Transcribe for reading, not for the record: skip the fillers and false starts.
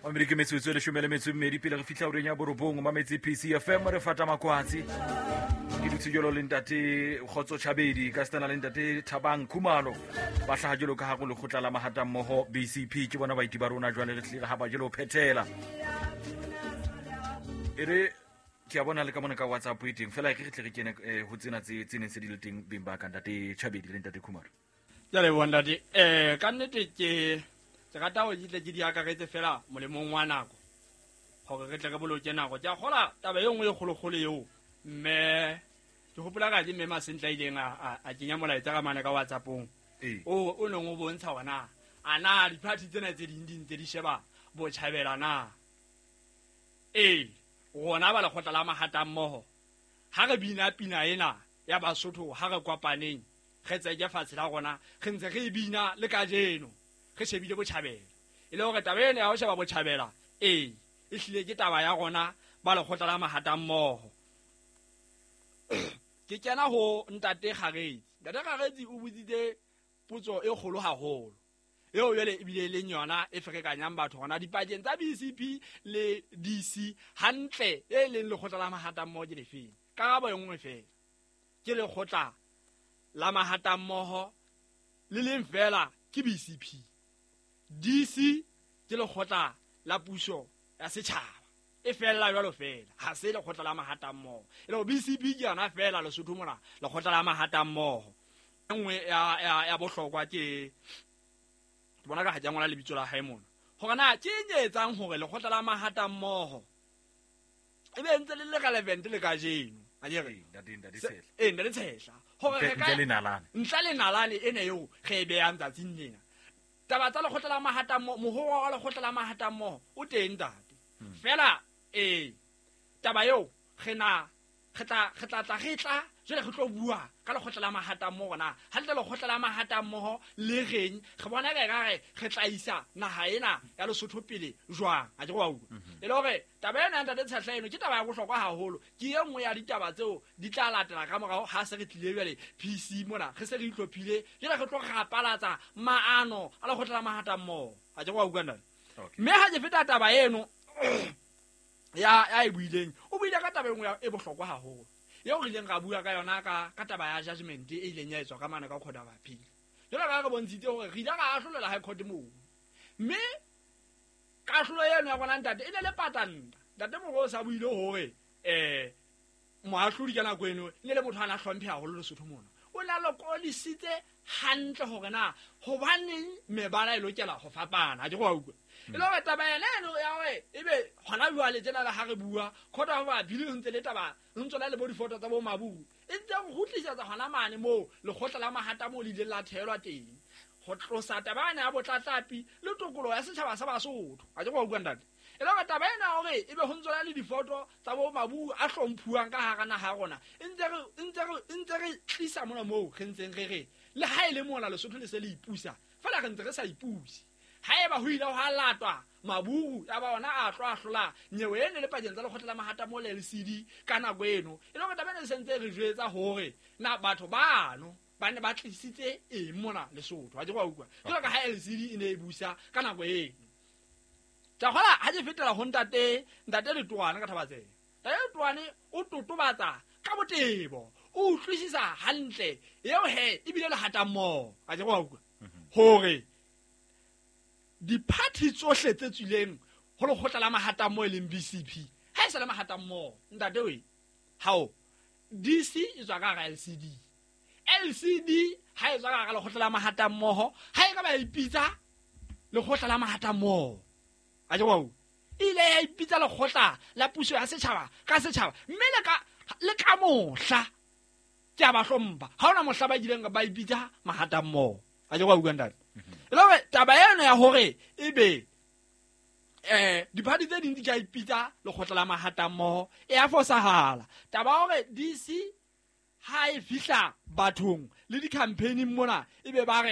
Amerika metsotso le shumele metsomedi pele re fitla ureng ya borobong mametsi PC FM re fata makwatsi ke ditsijolo le ntate Khotso Chabedi ka stana le ntate Thabang Khumalo ba hlahajelo ka ha go le khotla la mahata mmoho BCP ke bona baiti ba rona jwale le tlile ha ba jelo phethela ere ke a bona le ka mona ka WhatsApp iting fela ke tle re kene ho tsena tseneng se di le teng bimba ka ntate Chabedi le ntate Khumalo ya le bona di ka nnete ke rata ho ditle ke di akaretse fela molemong wa nako gore re tle re boloke nako tja gola taba e nngwe e kgologolo eo mme ke gopola ka di mema sentla ileng a kenya molaetsa ka mana ka WhatsAppong o neng o bontsha ona ana di party tsena tse ding tse di sheba bo tjhabela na rona ba le khotla la mahata mmoho ha re bina pina ena ya Basotho ha re kwapaneng re tsege fatshe la rona re ntse re bina le ka jeno re shebile botjhabela ile hore taba ena ya ho sheba botjhabela e hlile ke taba ya rona ba le khotla la mahata mmoho ke kena ho ntate Kgaretsi o butsitse potso e kgolo haholo eo yele ebile le nyona e ferekanyang batho gona dipakeng tsa BCP le DC hantle e leng le khotla la mahata mmoho ke lefeng karabo e nngwe fela ke le khotla la mahata mmoho le leng fela ke BCP DC ke le khotla la puso ya setjhaba e fela jwalo fela ha se le khotla la mahata mmoho ile BCP ke yana fela le Sotho mona le khotla la mahata mmoho engwe ya bohlokwa ke bona ka ha jangwa le bitso la hae mona hore na ke nyetsang hore le khotla la mahata mmoho e be ntse le relevant le ka jeno a jere nda di tshehla hore re ka ntla le nalane ene eo ge be ya ntsa tsinena taba tsa le khotla la mahata mmoho mohoro wa le khotla la mahata mmoho o teng ntate fela taba eo gena getla jole ge tlo bua ka le khotla la mahata mmoho na ha le khotla la mahata mmoho le reng ge bona ga ge tlaisa naha ena ya Lesotho pele jwang a je go utlwa e le hore taba ena ntate tshahla eno ke taba ya bohlokwa haholo ke e nngwe ya ditaba tseo di tla latela ka morao ha se re tlile jwale PC mona ge se re itlophile jole ge tlo gapalatsa maano a le khotla la mahata mmoho a je go utlwa nna mme ha je feta taba eno ya e buileng o buile ka taba engwe e bohlokwa haholo yo re leng ga bua ka yona ka taba ya judgment e ileng ya etswa ka mana ka khoda ba phila jona ga re bontshitse hore re ila ga ahlolela high court mo mme ka hlola yena ya bona ntate ile le patanta ntate mo go sa buile hore mo ahlodi kana kweno ile le motho ana hlomphe haholo le Sotho mona o la lo kolisitse hantle hore na ho baneng mebala e lokela go fapana a je go utlwa ile re taba ena ya hore ebe hona bua le tsena la ha re bua khoda ba bile ntse le taba ntsola le bo difoto tsa bo mabu e ntse go hutlisa tsa hona mane mo le khotla la mahata mo le ile la thelwa teng go tlosa taba ena ya botlatlapi le tokolo ya setjhaba sa Basotho a je go utlwa ntate ile re taba ena hore ebe ho ntsola le difoto tsa bo mabu a hlomphuang ka hara na ha rona ntse re tlisa mona mo ge ntseng re le ha ile mona Lesotho le se le ipusa fela re ntse re sa ipusi haeba ho ile ho halatwa maburu ya ba ona a hlola nyewe ene le pakeng tsa le khotla la mahata mo le LCD kana kweno ile go taba ne sentse re jwetsa hore na batho bano ba ne ba tlisitse mona Lesotho a je go utlwa jalo ka ha LCD ine e busa kana kweno tsa gola ha je fetela ho ntate Letwane ka thabatseng tayo Letwane o totobatsa ka botebo o utlwisisa hantle eo he ibile le hata mo a je go utlwa hore di party tsohle tse tswileng ho le khotla la mahata mmoho le BCP ha e se la mahata mmoho ntate we hao DC izwa ka LCD ha e zwa ka le khotla la mahata mmoho ha e ka ba ipitsa le khotla la mahata mmoho a je go ile ya ipitsa le khotla la puso ya setjhaba ka setjhaba mme le ka mohla ke a ba hlomba ha ona mohla ba dileng ba ipitsa mahata mmoho a je go utlwa ntate ile taba ena ya hore ebe dipadi tse ding di ka ipitsa le khotla la mahata mmoho e a fosahala taba hore DC ha e fihla bathong le di campaign mona ebe ba re